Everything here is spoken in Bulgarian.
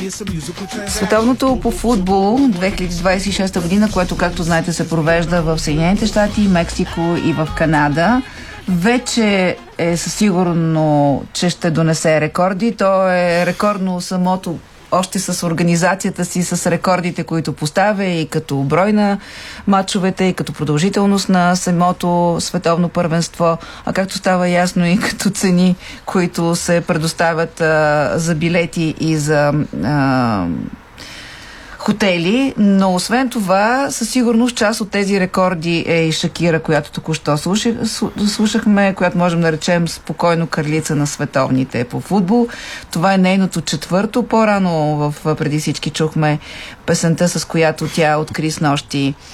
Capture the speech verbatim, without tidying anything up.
Световното по футбол две хиляди двадесет и шеста година, което, както знаете, се провежда в Съединените щати, Мексико и в Канада, вече е със сигурно, че ще донесе рекорди. То е рекордно самото още с организацията си, с рекордите, които поставя, и като брой на матчовете, и като продължителност на самото световно първенство, а както става ясно и като цени, които се предоставят а, за билети и за а, хотели. Но освен това, със сигурност част от тези рекорди е и Шакира, която току-що слушах, слушахме, която можем да речем спокойно кралица на световните по футбол. Това е нейното четвърто. По-рано в преди всички чухме песента, с която тя откри снощи